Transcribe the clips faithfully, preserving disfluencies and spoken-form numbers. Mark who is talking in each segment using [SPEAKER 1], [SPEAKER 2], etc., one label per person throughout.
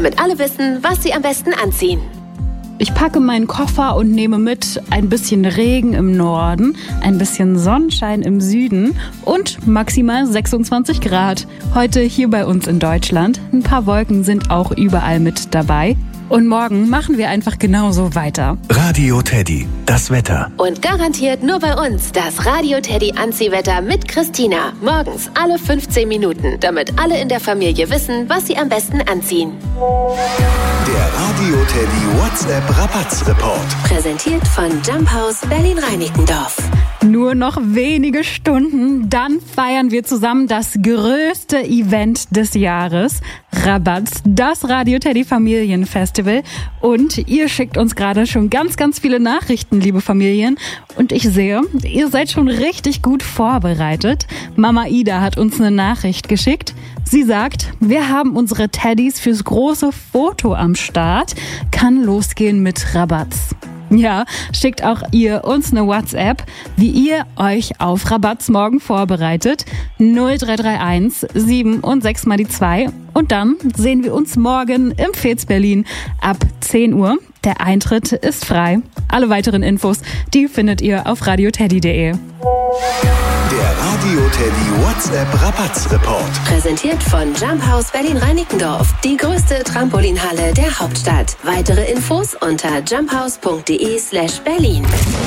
[SPEAKER 1] damit alle wissen, was sie am besten anziehen.
[SPEAKER 2] Ich packe meinen Koffer und nehme mit ein bisschen Regen im Norden, ein bisschen Sonnenschein im Süden und maximal sechsundzwanzig Grad. Heute hier bei uns in Deutschland. Ein paar Wolken sind auch überall mit dabei. Und morgen machen wir einfach genauso weiter.
[SPEAKER 3] Radio Teddy, das Wetter.
[SPEAKER 1] Und garantiert nur bei uns das Radio Teddy Anziehwetter mit Christina. Morgens alle fünfzehn Minuten, damit alle in der Familie wissen, was sie am besten anziehen.
[SPEAKER 3] Der Radio Teddy WhatsApp Rabatz-Report.
[SPEAKER 1] Präsentiert von Jump House Berlin-Reinickendorf.
[SPEAKER 2] Nur noch wenige Stunden, dann feiern wir zusammen das größte Event des Jahres. Rabatz, das Radio Teddy Familienfestival. Und ihr schickt uns gerade schon ganz, ganz viele Nachrichten, liebe Familien. Und ich sehe, ihr seid schon richtig gut vorbereitet. Mama Ida hat uns eine Nachricht geschickt. Sie sagt, wir haben unsere Teddys fürs große Foto am Start. Kann losgehen mit Rabatz. Ja, schickt auch ihr uns eine WhatsApp, wie ihr euch auf Rabatz morgen vorbereitet. null drei drei eins sieben und sechs mal die zwei. Und dann sehen wir uns morgen im Fez Berlin ab zehn Uhr. Der Eintritt ist frei. Alle weiteren Infos, die findet ihr auf radio teddy punkt de.
[SPEAKER 3] Der Radio Teddy WhatsApp Rabatz-Report.
[SPEAKER 1] Präsentiert von Jump House Berlin-Reinickendorf, die größte Trampolinhalle der Hauptstadt. Weitere Infos unter jumphouse punkt de slash Berlin.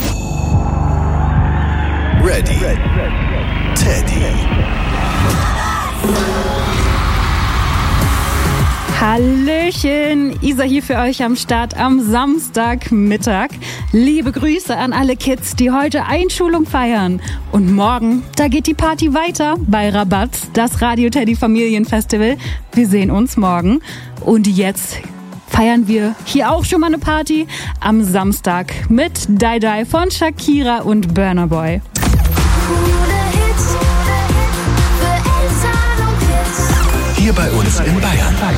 [SPEAKER 3] Ready, Teddy.
[SPEAKER 2] Hallöchen, Isa hier für euch am Start am Samstagmittag. Liebe Grüße an alle Kids, die heute Einschulung feiern. Und morgen, da geht die Party weiter bei Rabatz, das Radio Teddy Familienfestival. Wir sehen uns morgen. Und jetzt feiern wir hier auch schon mal eine Party am Samstag mit Die Die von Shakira und Burna Boy.
[SPEAKER 3] Hier bei uns in Bayern.